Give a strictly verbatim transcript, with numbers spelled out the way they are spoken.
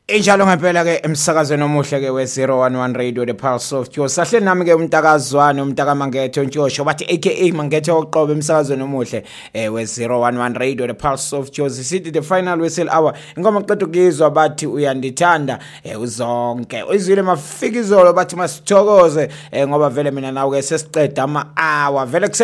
Injalo ngempela ke emsakazweni omuhle ke we zero one one Radio the Pulse of Joe. Sahle nami ke umntakazwane umntaka Mangetho Ntshosho bathi aka Mangetho oqobo emsakazweni omuhle eh we zero one one Radio the Pulse of Joe. Sithi the final whistle hour. Ingoma qedwe ukuzwa bathi uyandithanda eh uzonke. Izwile mafikizolo bathi masithokoze eh ngoba vele mina nawe ke sesiqeda ama hour vele